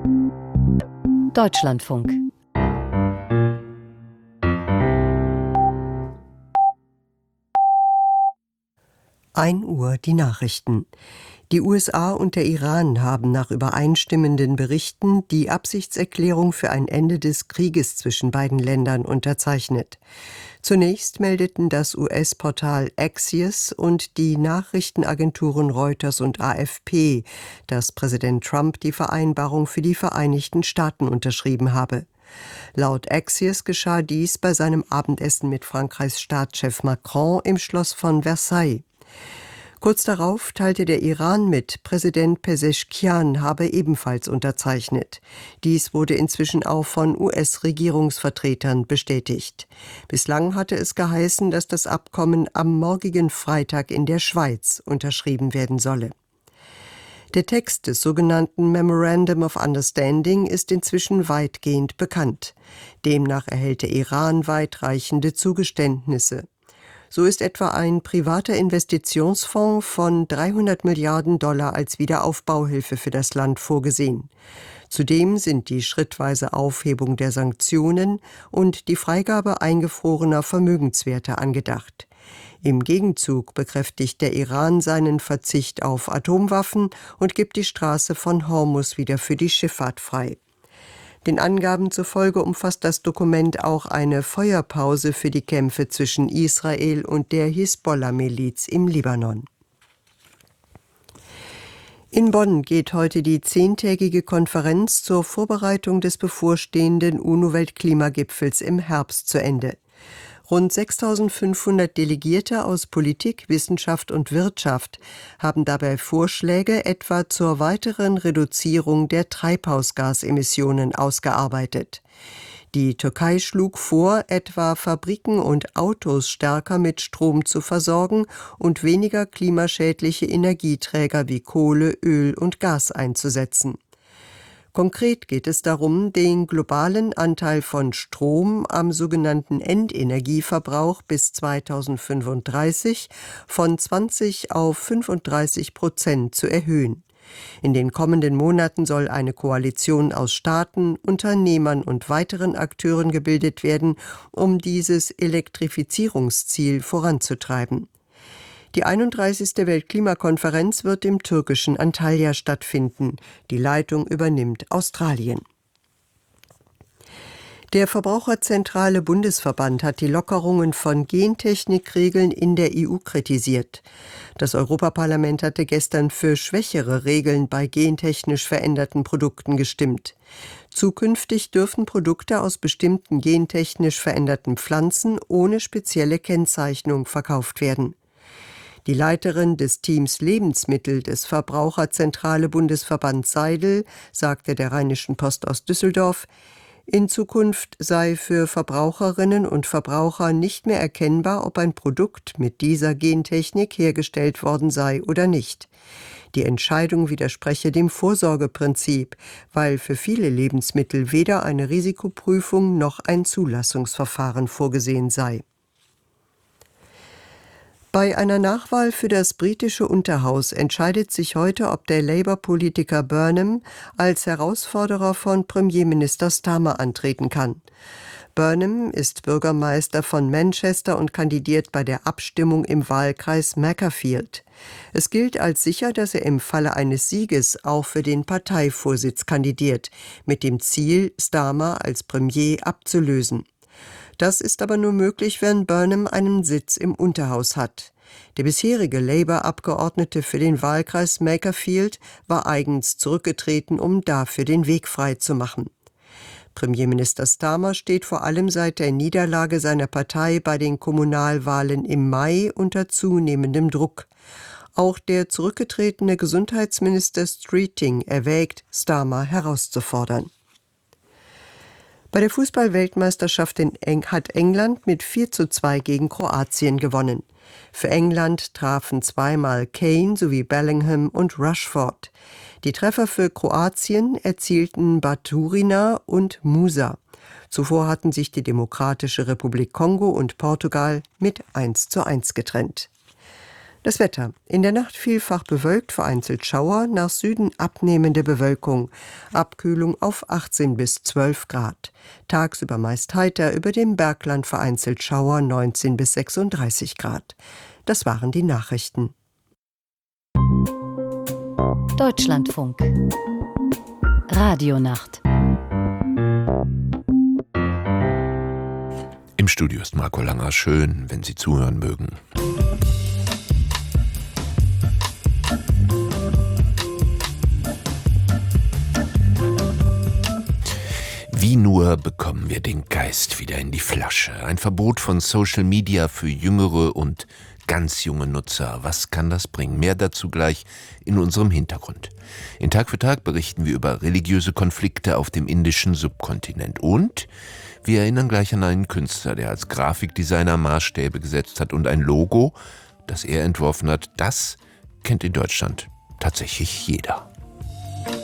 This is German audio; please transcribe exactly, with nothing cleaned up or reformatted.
Deutschlandfunk. ein Uhr die Nachrichten. Die U S A und der Iran haben nach übereinstimmenden Berichten die Absichtserklärung für ein Ende des Krieges zwischen beiden Ländern unterzeichnet. Zunächst meldeten das U S-Portal Axios und die Nachrichtenagenturen Reuters und A F P, dass Präsident Trump die Vereinbarung für die Vereinigten Staaten unterschrieben habe. Laut Axios geschah dies bei seinem Abendessen mit Frankreichs Staatschef Macron im Schloss von Versailles. Kurz darauf teilte der Iran mit, Präsident Pezeshkian habe ebenfalls unterzeichnet. Dies wurde inzwischen auch von U S-Regierungsvertretern bestätigt. Bislang hatte es geheißen, dass das Abkommen am morgigen Freitag in der Schweiz unterschrieben werden solle. Der Text des sogenannten Memorandum of Understanding ist inzwischen weitgehend bekannt. Demnach erhält der Iran weitreichende Zugeständnisse. So ist etwa ein privater Investitionsfonds von dreihundert Milliarden Dollar als Wiederaufbauhilfe für das Land vorgesehen. Zudem sind die schrittweise Aufhebung der Sanktionen und die Freigabe eingefrorener Vermögenswerte angedacht. Im Gegenzug bekräftigt der Iran seinen Verzicht auf Atomwaffen und gibt die Straße von Hormuz wieder für die Schifffahrt frei. Den Angaben zufolge umfasst das Dokument auch eine Feuerpause für die Kämpfe zwischen Israel und der Hisbollah-Miliz im Libanon. In Bonn geht heute die zehntägige Konferenz zur Vorbereitung des bevorstehenden UNO-Weltklimagipfels im Herbst zu Ende. Rund sechstausendfünfhundert Delegierte aus Politik, Wissenschaft und Wirtschaft haben dabei Vorschläge etwa zur weiteren Reduzierung der Treibhausgasemissionen ausgearbeitet. Die Türkei schlug vor, etwa Fabriken und Autos stärker mit Strom zu versorgen und weniger klimaschädliche Energieträger wie Kohle, Öl und Gas einzusetzen. Konkret geht es darum, den globalen Anteil von Strom am sogenannten Endenergieverbrauch bis zweitausendfünfunddreißig von zwanzig auf fünfunddreißig Prozent zu erhöhen. In den kommenden Monaten soll eine Koalition aus Staaten, Unternehmern und weiteren Akteuren gebildet werden, um dieses Elektrifizierungsziel voranzutreiben. Die einunddreißigste Weltklimakonferenz wird im türkischen Antalya stattfinden. Die Leitung übernimmt Australien. Der Verbraucherzentrale Bundesverband hat die Lockerungen von Gentechnikregeln in der E U kritisiert. Das Europaparlament hatte gestern für schwächere Regeln bei gentechnisch veränderten Produkten gestimmt. Zukünftig dürfen Produkte aus bestimmten gentechnisch veränderten Pflanzen ohne spezielle Kennzeichnung verkauft werden. Die Leiterin des Teams Lebensmittel des Verbraucherzentrale Bundesverband Seidel sagte der Rheinischen Post aus Düsseldorf, in Zukunft sei für Verbraucherinnen und Verbraucher nicht mehr erkennbar, ob ein Produkt mit dieser Gentechnik hergestellt worden sei oder nicht. Die Entscheidung widerspreche dem Vorsorgeprinzip, weil für viele Lebensmittel weder eine Risikoprüfung noch ein Zulassungsverfahren vorgesehen sei. Bei einer Nachwahl für das britische Unterhaus entscheidet sich heute, ob der Labour-Politiker Burnham als Herausforderer von Premierminister Starmer antreten kann. Burnham ist Bürgermeister von Manchester und kandidiert bei der Abstimmung im Wahlkreis Macclesfield. Es gilt als sicher, dass er im Falle eines Sieges auch für den Parteivorsitz kandidiert, mit dem Ziel, Starmer als Premier abzulösen. Das ist aber nur möglich, wenn Burnham einen Sitz im Unterhaus hat. Der bisherige Labour-Abgeordnete für den Wahlkreis Macclesfield war eigens zurückgetreten, um dafür den Weg frei zu machen. Premierminister Starmer steht vor allem seit der Niederlage seiner Partei bei den Kommunalwahlen im Mai unter zunehmendem Druck. Auch der zurückgetretene Gesundheitsminister Streeting erwägt, Starmer herauszufordern. Bei der Fußball-Weltmeisterschaft in Eng- hat England mit vier zu zwei gegen Kroatien gewonnen. Für England trafen zweimal Kane sowie Bellingham und Rashford. Die Treffer für Kroatien erzielten Baturina und Musa. Zuvor hatten sich die Demokratische Republik Kongo und Portugal mit eins zu eins getrennt. Das Wetter. In der Nacht vielfach bewölkt, vereinzelt Schauer, nach Süden abnehmende Bewölkung. Abkühlung auf achtzehn bis zwölf Grad. Tagsüber meist heiter, über dem Bergland vereinzelt Schauer, neunzehn bis sechsunddreißig Grad. Das waren die Nachrichten. Deutschlandfunk. Radionacht. Im Studio ist Marco Langer. Schön, wenn Sie zuhören mögen. Wie nur bekommen wir den Geist wieder in die Flasche? Ein Verbot von Social Media für jüngere und ganz junge Nutzer. Was kann das bringen? Mehr dazu gleich in unserem Hintergrund. In Tag für Tag berichten wir über religiöse Konflikte auf dem indischen Subkontinent. Und wir erinnern gleich an einen Künstler, der als Grafikdesigner Maßstäbe gesetzt hat und ein Logo, das er entworfen hat, das kennt in Deutschland tatsächlich jeder.